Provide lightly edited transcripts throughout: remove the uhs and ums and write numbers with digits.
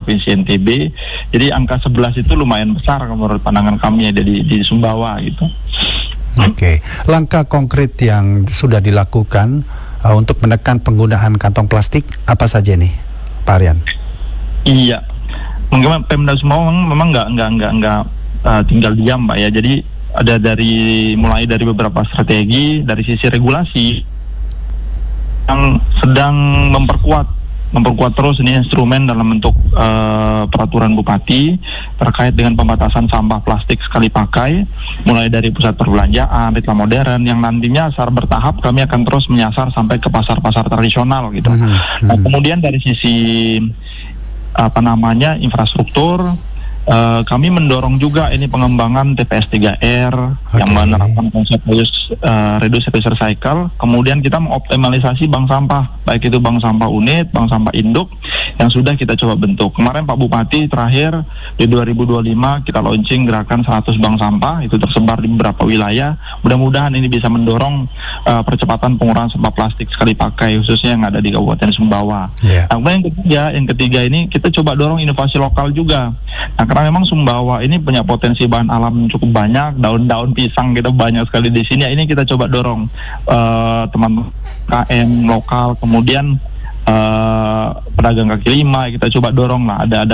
Provinsi NTB. Jadi angka 11 itu lumayan besar menurut pandangan kami ya di Sumbawa gitu. Oke. Langkah konkret yang sudah dilakukan untuk menekan penggunaan kantong plastik apa saja nih, Pak Aryan? Iya, mungkin Pemda Sumbawa memang nggak tinggal diam, Pak ya. Jadi ada mulai dari beberapa strategi dari sisi regulasi yang sedang memperkuat terus ini instrumen dalam bentuk peraturan Bupati terkait dengan pembatasan sampah plastik sekali pakai, mulai dari pusat perbelanjaan, retail modern, yang nantinya secara bertahap kami akan terus menyasar sampai ke pasar-pasar tradisional gitu. Nah, kemudian dari sisi infrastruktur, kami mendorong juga ini pengembangan TPS 3R yang menerapkan konsep reduce, recycle. Kemudian kita mengoptimalisasi bank sampah, baik itu bank sampah unit, bank sampah induk yang sudah kita coba bentuk. Kemarin Pak Bupati terakhir di 2025 kita launching gerakan 100 bank sampah, itu tersebar di beberapa wilayah. Mudah-mudahan ini bisa mendorong percepatan pengurangan sampah plastik sekali pakai khususnya yang ada di Kabupaten Sumbawa. Nah, yang ketiga ini kita coba dorong inovasi lokal juga. Nah, karena memang Sumbawa ini punya potensi bahan alam cukup banyak, daun-daun pisang kita banyak sekali di sini. Ini kita coba dorong teman KM lokal, kemudian pedagang kaki lima kita coba dorong lah. Ada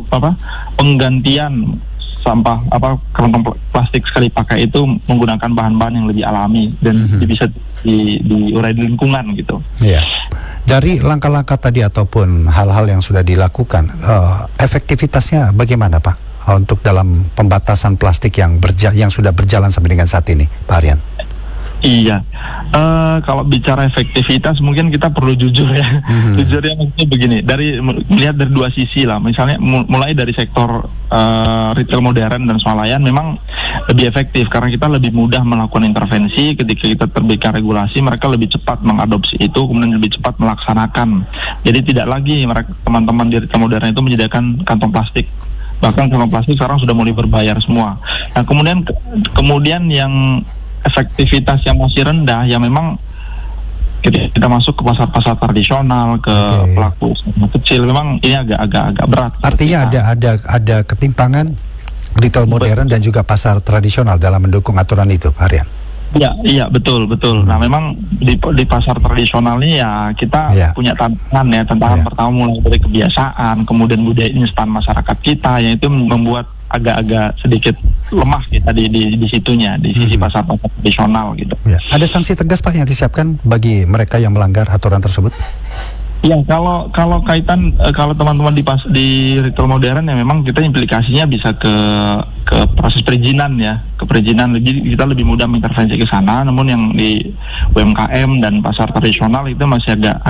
penggantian sampah kantong plastik sekali pakai itu menggunakan bahan-bahan yang lebih alami dan bisa diurai di lingkungan gitu. Iya. Dari langkah-langkah tadi ataupun hal-hal yang sudah dilakukan, efektivitasnya bagaimana Pak untuk dalam pembatasan plastik yang sudah berjalan sampai dengan saat ini, Pak Aryan? Iya, kalau bicara efektivitas mungkin kita perlu jujur ya. Jujurnya maksudnya begini, melihat dari dua sisi lah. Misalnya mulai dari sektor retail modern dan swalayan memang lebih efektif karena kita lebih mudah melakukan intervensi. Ketika kita terbitkan regulasi, mereka lebih cepat mengadopsi itu, kemudian lebih cepat melaksanakan. Jadi tidak lagi teman-teman di retail modern itu menyediakan kantong plastik. Bahkan kantong plastik sekarang sudah mulai berbayar semua. Nah, kemudian yang efektivitas yang masih rendah, ya memang kita masuk ke pasar-pasar tradisional, ke pelaku usaha kecil, memang ini agak berat. Artinya ada ketimpangan retail modern dan juga pasar tradisional dalam mendukung aturan itu, Pak Aryan? Iya betul. Nah, memang di pasar tradisional ini ya kita punya tantangan ya. Tantangan pertama mulai dari kebiasaan, kemudian budaya instan masyarakat kita, yang itu membuat agak sedikit lemah kita di situnya, di sisi pasar-pasar tradisional gitu. Ya. Ada sanksi tegas Pak yang disiapkan bagi mereka yang melanggar aturan tersebut? Ya, kalau kaitan kalau teman-teman di retail modern ya memang kita implikasinya bisa ke proses perizinan ya, kita lebih mudah mengintervensi ke sana. Namun yang di UMKM dan pasar tradisional itu masih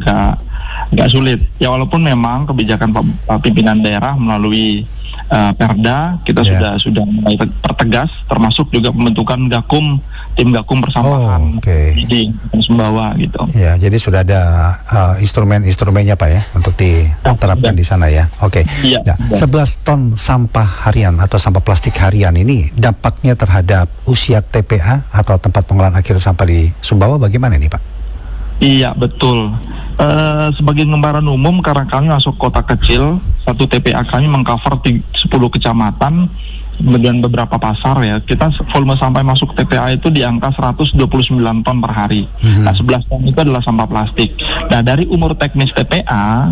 agak sulit. Ya, walaupun memang kebijakan pimpinan daerah melalui Perda kita sudah mulai pertegas, termasuk juga pembentukan tim gakum persampahan di Sumbawa gitu. Ya, jadi sudah ada instrumennya Pak ya untuk diterapkan di sana ya. Oke. Nah, 11 ton sampah harian atau sampah plastik harian ini dampaknya terhadap usia TPA atau tempat pengolahan akhir sampah di Sumbawa bagaimana nih Pak? Iya betul. Sebagai gambaran umum, karena kami masuk kota kecil, satu TPA kami mengcover 10 kecamatan dan beberapa pasar ya. Kita volume sampah masuk TPA itu di angka 129 ton per hari. Nah, 11 ton itu adalah sampah plastik. Nah, dari umur teknis TPA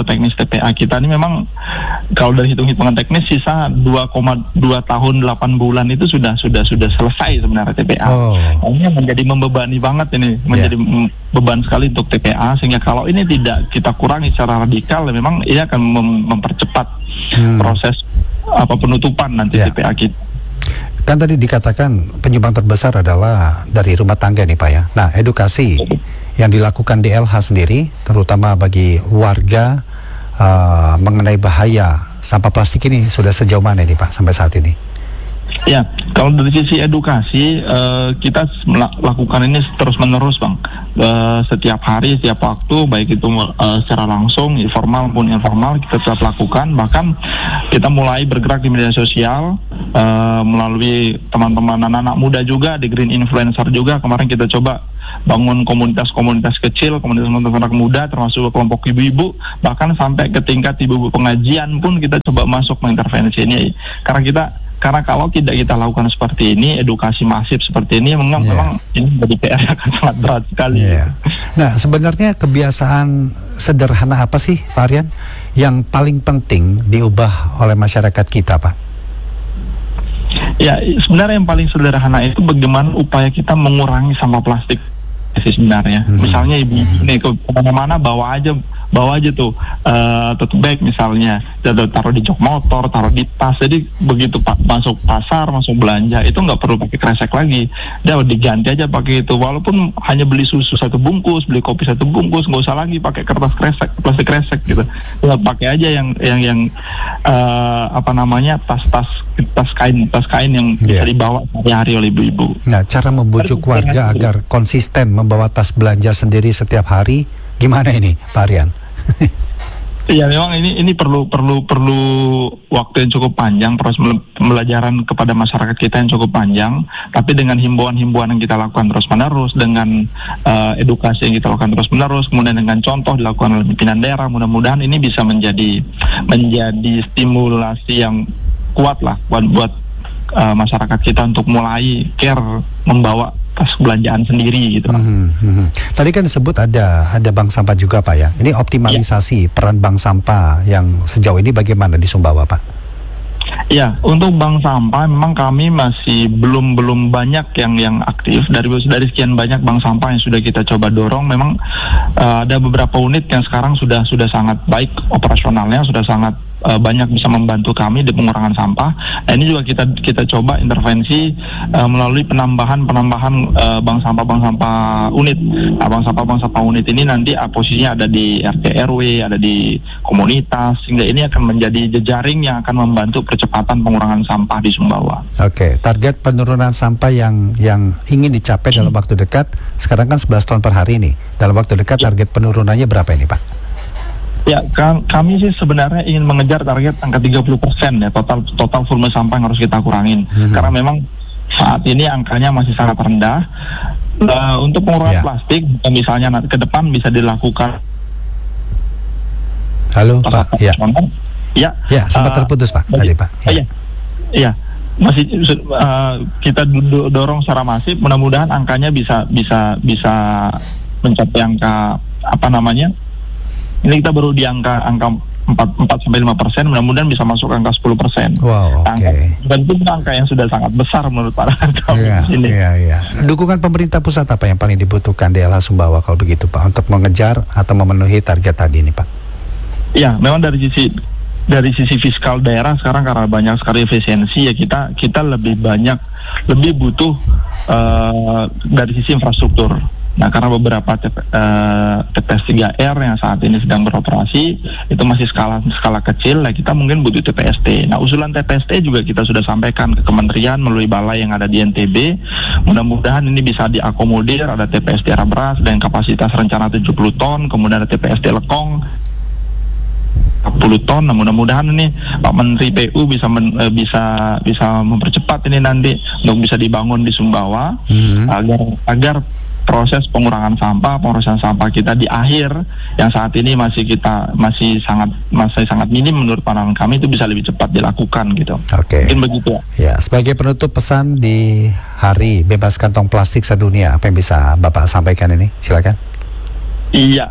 kita ini memang kalau dari hitung-hitungan teknis sisa 2,2 tahun 8 bulan itu sudah selesai sebenarnya TPA. Ini menjadi membebani banget ini, menjadi beban sekali untuk TPA, sehingga kalau ini tidak kita kurangi secara radikal memang ini akan mempercepat proses penutupan nanti TPA kita. Kan tadi dikatakan penyumbang terbesar adalah dari rumah tangga nih Pak ya. Nah, edukasi yang dilakukan DLH sendiri terutama bagi warga mengenai bahaya sampah plastik ini sudah sejauh mana nih Pak sampai saat ini? Ya, kalau dari sisi edukasi kita lakukan ini terus-menerus Bang. Setiap hari, setiap waktu, baik itu secara langsung, informal maupun informal, kita tetap lakukan. Bahkan kita mulai bergerak di media sosial melalui teman-teman anak-anak muda juga, di Green Influencer juga. Kemarin kita coba bangun komunitas-komunitas kecil, komunitas anak muda, termasuk kelompok ibu-ibu, bahkan sampai ke tingkat ibu-ibu pengajian pun kita coba masuk mengintervensi ini. Karena kalau tidak kita lakukan seperti ini, edukasi masif seperti ini, memang ini menjadi PR yang akan sangat berat sekali. Nah, sebenarnya kebiasaan sederhana apa sih, Pak Aryan, yang paling penting diubah oleh masyarakat kita, Pak? Ya, sebenarnya yang paling sederhana itu bagaimana upaya kita mengurangi sampah plastik sebenarnya. Misalnya ibu ini ke mana-mana bawa aja tuh tote bag misalnya, taruh di jok motor, taruh di tas. Jadi begitu masuk pasar, masuk belanja itu nggak perlu pakai kresek lagi, udah diganti aja pakai itu. Walaupun hanya beli susu 1 bungkus, beli kopi 1 bungkus, nggak usah lagi pakai kertas kresek, plastik kresek gitu. Ya, pakai aja yang tas kain yang bisa dibawa sehari-hari oleh ibu-ibu. Nah, cara membujuk warga agar konsisten membawa tas belanja sendiri setiap hari gimana ini, Pak Aryan? Iya, memang ini perlu waktu yang cukup panjang, proses pembelajaran kepada masyarakat kita yang cukup panjang. Tapi dengan himbauan-himbauan yang kita lakukan terus-menerus, dengan edukasi yang kita lakukan terus-menerus, kemudian dengan contoh dilakukan oleh pimpinan daerah, mudah-mudahan ini bisa menjadi stimulasi yang kuat lah buat masyarakat kita untuk mulai care membawa tas belanjaan sendiri gitu. Tadi kan disebut ada bank sampah juga, Pak, ya. Ini optimalisasi peran bank sampah yang sejauh ini bagaimana di Sumbawa, Pak? Ya, untuk bank sampah memang kami masih belum banyak yang aktif. Dari sekian banyak bank sampah yang sudah kita coba dorong, memang ada beberapa unit yang sekarang sudah sangat baik operasionalnya, sudah sangat banyak bisa membantu kami di pengurangan sampah. Nah, ini juga kita coba intervensi melalui penambahan bank sampah unit. Nah, bank sampah unit ini nanti posisinya ada di RT RW, ada di komunitas, sehingga ini akan menjadi jejaring yang akan membantu percepatan pengurangan sampah di Sumbawa. Oke, target penurunan sampah yang ingin dicapai dalam waktu dekat sekarang kan 11 ton per hari nih. Dalam waktu dekat target penurunannya berapa ini, Pak? Ya, kami sih sebenarnya ingin mengejar target angka 30% ya, total volume sampah yang harus kita kurangin. Karena memang saat ini angkanya masih sangat rendah. Untuk pengurangan plastik, misalnya ke depan bisa dilakukan. Halo, Pak. Ya, sempat terputus, Pak. Tadi, Pak. Iya. Masih kita dorong secara masif. Mudah-mudahan angkanya bisa mencapai angka ini kita baru di angka 4-5%, mudah-mudahan bisa masuk angka 10%. Wow, oke. Dan itu angka yang sudah sangat besar menurut para kami ini. Iya. Dukungan pemerintah pusat apa yang paling dibutuhkan di LH Sumbawa kalau begitu, Pak, untuk mengejar atau memenuhi target tadi ini, Pak? Iya, memang dari sisi fiskal daerah sekarang karena banyak sekali efisiensi ya, kita lebih butuh dari sisi infrastruktur. Nah, karena beberapa TPS 3R yang saat ini sedang beroperasi itu masih skala kecil, nah kita mungkin butuh TPST. Nah, usulan TPST juga kita sudah sampaikan ke kementerian melalui balai yang ada di NTB. Mudah-mudahan ini bisa diakomodir, ada TPST Beras dengan kapasitas rencana 70 ton, kemudian ada TPST Lekong 40 ton. Nah, mudah-mudahan ini Pak Menteri PU bisa mempercepat ini nanti untuk bisa dibangun di Sumbawa agar proses pengurangan sampah kita di akhir yang saat ini masih sangat minim menurut pandangan kami, itu bisa lebih cepat dilakukan gitu. Oke. Mungkin begitu. Ya, sebagai penutup pesan di Hari Bebas Kantong Plastik Sedunia, apa yang bisa Bapak sampaikan ini? Silakan. Iya,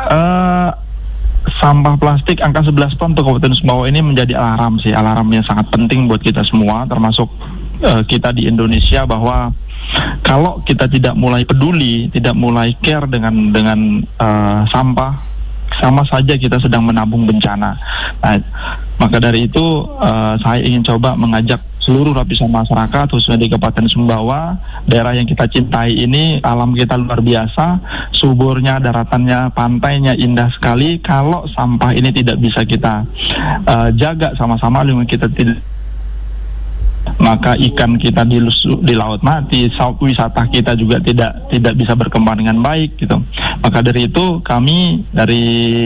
sampah plastik angka 11 ton untuk Kabupaten Sumbawa ini menjadi alarm yang sangat penting buat kita semua, termasuk kita di Indonesia, bahwa kalau kita tidak mulai peduli, tidak mulai care dengan sampah, sama saja kita sedang menabung bencana. Nah, maka dari itu saya ingin coba mengajak seluruh lapisan masyarakat, khususnya di Kabupaten Sumbawa, daerah yang kita cintai ini, alam kita luar biasa, suburnya, daratannya, pantainya indah sekali. Kalau sampah ini tidak bisa kita jaga sama-sama, lingkungan kita tidak, maka ikan kita di laut mati, wisata kita juga tidak bisa berkembang dengan baik gitu. Maka dari itu kami dari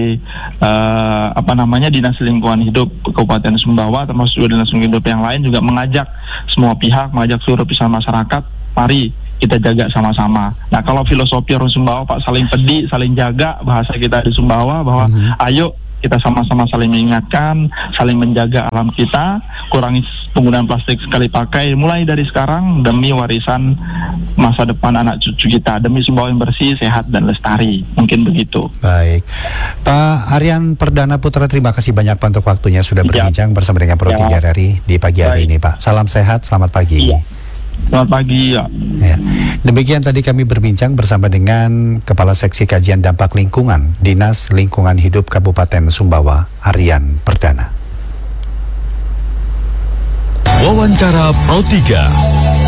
Dinas Lingkungan Hidup Kabupaten Sumbawa, termasuk juga Dinas Lingkungan Hidup yang lain, juga mengajak semua pihak, mengajak seluruh lapisan masyarakat, mari kita jaga sama-sama. Nah, kalau filosofi Harum Sumbawa Pak, saling pedi, saling jaga, bahasa kita di Sumbawa bahwa ayo kita sama-sama saling mengingatkan, saling menjaga alam kita, kurangi penggunaan plastik sekali pakai mulai dari sekarang demi warisan masa depan anak cucu kita, demi Sumbawa yang bersih, sehat dan lestari. Mungkin begitu. Baik, Pak Aryan Perdana Putra, terima kasih banyak Pak untuk waktunya sudah berbincang bersama dengan Pro 3 RRI di pagi hari ini, Pak. Salam sehat, selamat pagi. Selamat pagi, ya. Demikian tadi kami berbincang bersama dengan Kepala Seksi Kajian Dampak Lingkungan Dinas Lingkungan Hidup Kabupaten Sumbawa, Aryan Perdana. Wawancara Pro 3.